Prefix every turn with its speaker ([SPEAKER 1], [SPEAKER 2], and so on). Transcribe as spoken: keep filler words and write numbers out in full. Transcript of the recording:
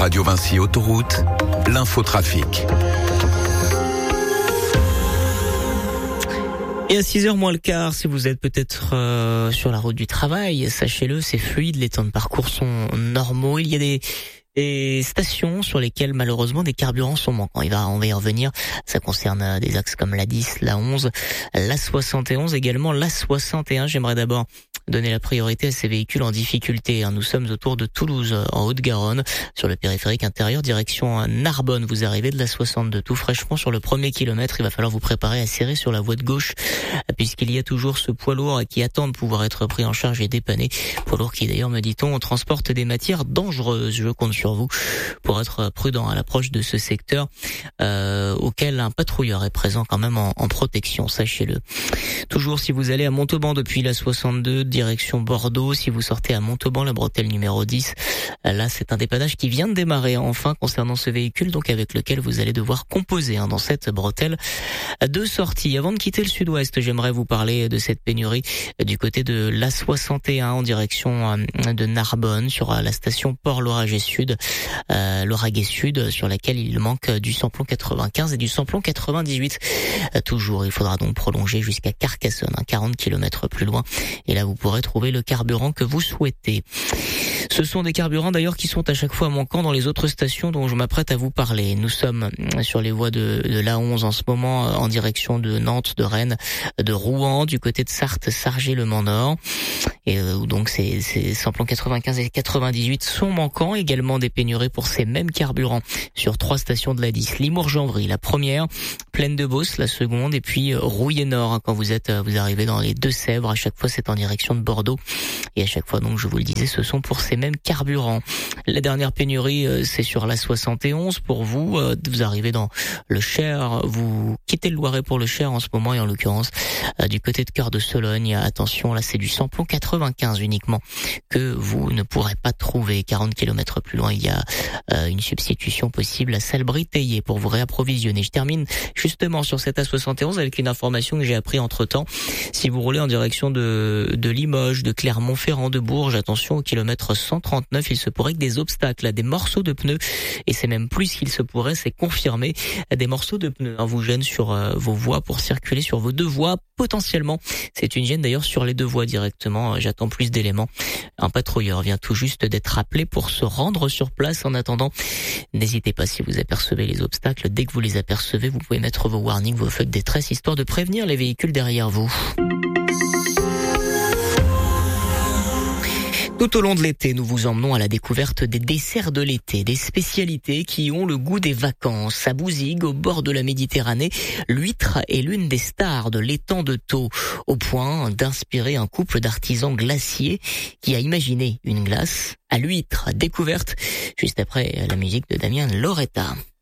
[SPEAKER 1] Radio Vinci Autoroute, l'infotrafic.
[SPEAKER 2] Et à six heures moins le quart, si vous êtes peut-être euh, sur la route du travail, sachez-le, c'est fluide, les temps de parcours sont normaux. Il y a des, des stations sur lesquelles malheureusement des carburants sont manquants. Il va, on va y revenir. Ça concerne des axes comme l'A dix, l'A onze, l'A soixante et onze, également l'A soixante et un. J'aimerais d'abord donner la priorité à ces véhicules en difficulté. Nous sommes autour de Toulouse, en Haute-Garonne, sur le périphérique intérieur, direction Narbonne. Vous arrivez de la soixante-deux tout fraîchement sur le premier kilomètre. Il va falloir vous préparer à serrer sur la voie de gauche, puisqu'il y a toujours ce poids lourd qui attend de pouvoir être pris en charge et dépanné. Poids lourd qui, d'ailleurs, me dit-on, transporte des matières dangereuses. Je compte sur vous pour être prudent à l'approche de ce secteur, euh, auquel un patrouilleur est présent quand même en, en protection, sachez-le. Toujours, si vous allez à Montauban depuis la soixante-deux, direction Bordeaux, si vous sortez à Montauban, la bretelle numéro dix, là c'est un dépannage qui vient de démarrer enfin concernant ce véhicule, donc avec lequel vous allez devoir composer hein, dans cette bretelle de sortie. Avant de quitter le sud-ouest, j'aimerais vous parler de cette pénurie du côté de l'A soixante et un en direction de Narbonne, sur la station Port-Lauragais Sud, euh, Lauragais Sud, sur laquelle il manque du samplon quatre-vingt-quinze et du samplon quatre-vingt-dix-huit. Toujours, il faudra donc prolonger jusqu'à Carcassonne, hein, quarante kilomètres plus loin, et là vous pourrez trouver le carburant que vous souhaitez. Ce sont des carburants d'ailleurs qui sont à chaque fois manquants dans les autres stations dont je m'apprête à vous parler. Nous sommes sur les voies de, de l'A onze en ce moment, en direction de Nantes, de Rennes, de Rouen, du côté de Sarthe, Sargé-le-Mans-Nord. Et euh, donc ces, ces samplons quatre-vingt-quinze et quatre-vingt-dix-huit sont manquants. Également des pénuries pour ces mêmes carburants sur trois stations de l'A dix. Limours-Janvry, la première, Plaine de Beauce, la seconde, et puis Rouillé-Nord. Quand vous êtes, vous arrivez dans les Deux-Sèvres, à chaque fois c'est en direction de Bordeaux. Et à chaque fois, donc, je vous le disais, ce sont pour ces mêmes carburants. La dernière pénurie, euh, c'est sur l'A soixante et onze. Pour vous, euh, vous arrivez dans le Cher, vous quittez le Loiret pour le Cher en ce moment, et en l'occurrence, euh, du côté de Cœur de Sologne, attention, là, c'est du samplon quatre-vingt-quinze uniquement que vous ne pourrez pas trouver. quarante kilomètres plus loin, il y a euh, une substitution possible à Salbris-Theillet pour vous réapprovisionner. Je termine justement sur cette A soixante et onze avec une information que j'ai appris entre-temps. Si vous roulez en direction de, de Limoges, de Clermont-Ferrand, de Bourges, attention, au kilomètre cent trente-neuf, il se pourrait que des obstacles, des morceaux de pneus, et c'est même plus qu'il se pourrait, c'est confirmé, des morceaux de pneus hein, vous gênent sur euh, vos voies pour circuler sur vos deux voies, potentiellement. C'est une gêne d'ailleurs sur les deux voies directement, j'attends plus d'éléments. Un patrouilleur vient tout juste d'être appelé pour se rendre sur place. En attendant, n'hésitez pas, si vous apercevez les obstacles, dès que vous les apercevez, vous pouvez mettre vos warnings, vos feux de détresse, histoire de prévenir les véhicules derrière vous. Tout au long de l'été, nous vous emmenons à la découverte des desserts de l'été, des spécialités qui ont le goût des vacances. À Bouzigues, au bord de la Méditerranée, l'huître est l'une des stars de l'étang de Thau, au point d'inspirer un couple d'artisans glaciers qui a imaginé une glace à l'huître. Découverte juste après la musique de Damien Loretta.